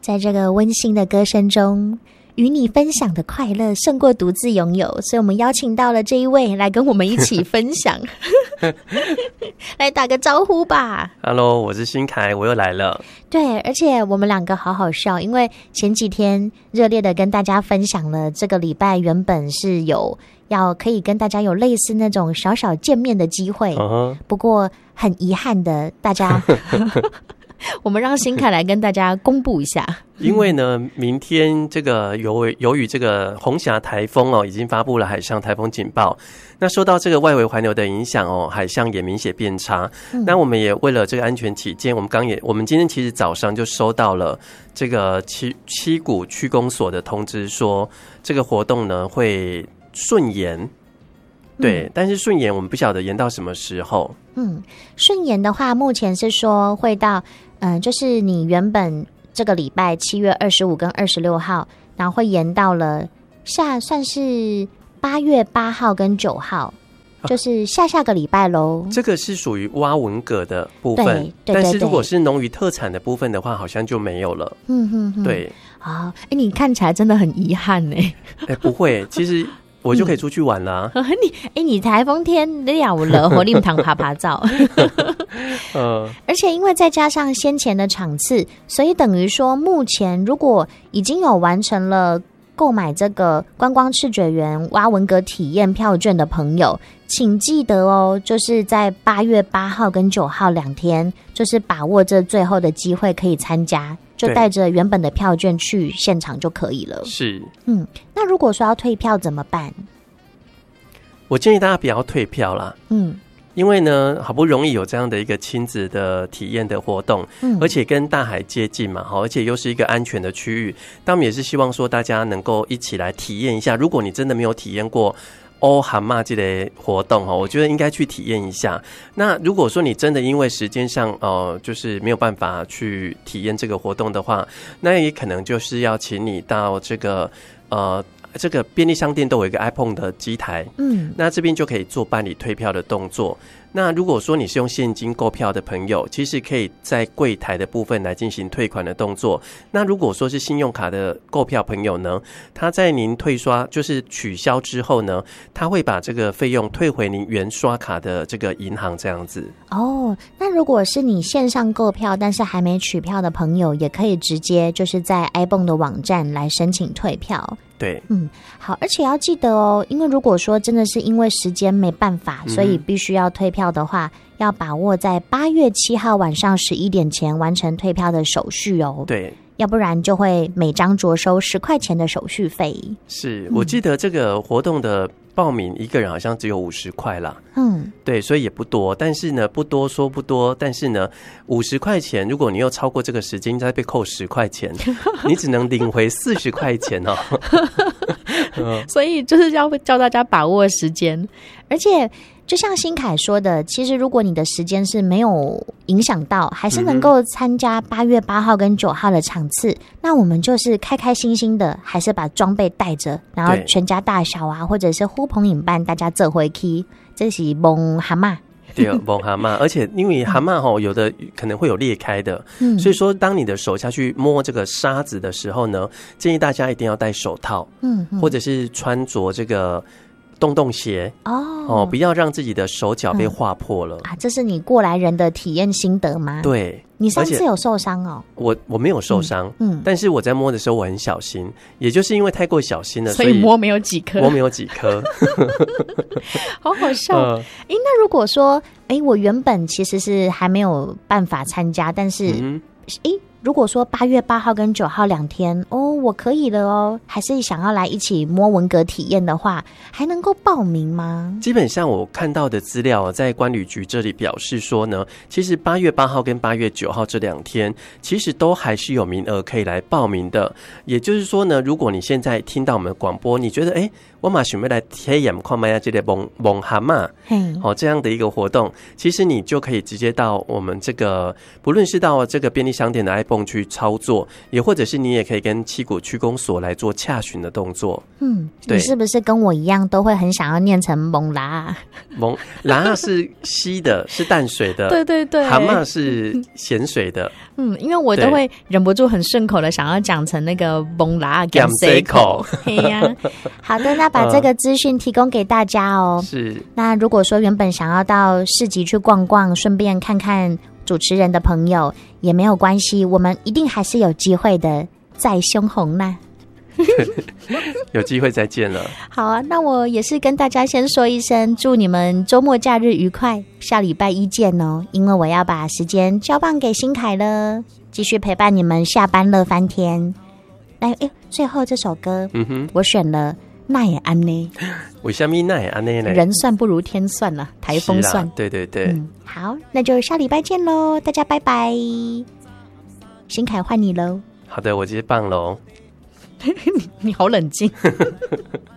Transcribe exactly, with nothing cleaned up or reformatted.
在这个温馨的歌声中，与你分享的快乐胜过独自拥有，所以我们邀请到了这一位来跟我们一起分享来打个招呼吧。 Hello， 我是新凯，我又来了。 对，而且我们两个好好笑，因为前几天热烈的跟大家分享了这个礼拜原本是有要可以跟大家有类似那种小小见面的机会、uh-huh. 不过很遗憾的大家我们让新凯来跟大家公布一下， 因为呢，明天这个由由于这个红霞台风哦，已经发布了海上台风警报。那受到这个外围环流的影响哦，海象也明显变差。嗯、那我们也为了这个安全起见，我们刚也我们今天其实早上就收到了这个七七股区公所的通知，说这个活动呢会顺延。对、嗯，但是顺延我们不晓得延到什么时候。 嗯，顺延的话，目前是说会到，嗯、呃，就是你原本这个礼拜七月二十五跟二十六号，然后会延到了下算是八月八号跟九号，就是下下个礼拜喽。 这个是属于蛙文蛤的部分， 对对对对， 但是如果是农渔特产的部分的话，好像就没有了。 嗯哼哼， 对啊，哎，你看起来真的很遗憾呢。 哎，不会，其实。我就可以出去玩啦、 嗯！你哎，你台风天了了，火力堂爬爬照。呃，而且因为再加上先前的场次，所以等于说，目前如果已经有完成了购买这个观光赤嘴园蛙文蛤体验票券的朋友，请记得哦，就是在八月八号跟九号两天，就是把握这最后的机会可以参加。就带着原本的票券去现场就可以了。 是， 嗯，那如果说要退票怎么办？ 我建议大家不要退票啦。嗯，因为呢，好不容易有这样的一个亲子的体验的活动，嗯，而且跟大海接近嘛，好，而且又是一个安全的区域，但我们也是希望说大家能够一起来体验一下。如果你真的没有体验过欧蛤蟆这类活动，我觉得应该去体验一下。那如果说你真的因为时间上呃，就是没有办法去体验这个活动的话，那也可能就是要请你到这个呃这个便利商店都有一个 iPhone 的机台，嗯，那这边就可以做办理退票的动作。那如果说你是用现金购票的朋友，其实可以在柜台的部分来进行退款的动作。那如果说是信用卡的购票朋友呢，他在您退刷就是取消之后呢，他会把这个费用退回您原刷卡的这个银行这样子。 哦，那如果是你线上购票但是还没取票的朋友，也可以直接就是在 iPhone 的网站来申请退票。 对， 嗯，好，而且要记得哦，因为如果说真的是因为时间没办法，所以必须要退票的话，嗯、要把握在八月七号晚上十一点前完成退票的手续哦。 对， 要不然就会每张着收十块钱的手续费。 是，我记得这个活动的报名一个人好像只有五十块啦。嗯，对，所以也不多，但是呢，不多说不多，但是呢，五十块钱，如果你又超过这个时间，再被扣十块钱，你只能领回四十块钱哦。 所以就是要教大家把握时间，而且就像新凯说的，其实如果你的时间是没有影响到，还是能够参加八月八号跟九号的场次、嗯、那我们就是开开心心的，还是把装备带着，然后全家大小啊，或者是呼朋引伴，大家做回去，这是蒙蛤蟆。 对，蒙蛤蟆，而且因为蛤蟆吼有的可能会有裂开的，嗯，所以说当你的手下去摸这个沙子的时候呢，建议大家一定要戴手套，嗯，或者是穿着这个洞洞鞋哦哦，不要让自己的手脚被划破了、嗯、啊！ 这是你过来人的体验心得吗？ 对， 你上次有受伤哦？ 我我没有受伤，嗯，嗯，但是我在摸的时候我很小心，也就是因为太过小心了， 所以摸没有几颗， 摸没有几颗， 好好笑。哎、呃，那如果说，哎，我原本其实是还没有办法参加，但是，哎、嗯。如果说八月八号跟九号两天哦，我可以了哦，还是想要来一起摸文蛤体验的话，还能够报名吗？ 基本上我看到的资料在关旅局这里表示说呢，其实八月八号跟八月九号这两天其实都还是有名额可以来报名的。也就是说呢，如果你现在听到我们的广播，你觉得哎，我嘛想要来体验看卖这个蒙蒙蛤蟆哦这样的一个活动，其实你就可以直接到我们这个，不论是到这个便利商店的 iPhone去操作，也或者是你也可以跟七股谷区公所来做洽询的动作。 嗯，你是不是跟我一样都会很想要念成蒙拉？ 蒙拉是稀的，是淡水的。 对对对， 蛤蟆是咸水的。 嗯，因为我都会忍不住很顺口的想要讲成那个蒙拉咸水口。嘿呀，好的，那把这个资讯提供给大家哦。 是。 那如果说原本想要到市集去逛逛，顺便看看主持人的朋友也没有关系，我们一定还是有机会的，在胸红啦。 有机会再见了。 好啊，那我也是跟大家先说一声，祝你们周末假日愉快，下礼拜一见哦。因为我要把时间交棒给新凯了，继续陪伴你们下班乐翻天。来，哎，最后这首歌，嗯哼，我选了那也安呢？ 为什么那也安呢？ 人算不如天算了，台风算。 对对对、 嗯，好，那就下礼拜见喽，大家拜拜。新凯换你喽。 好的，我接棒喽。 你你好冷静。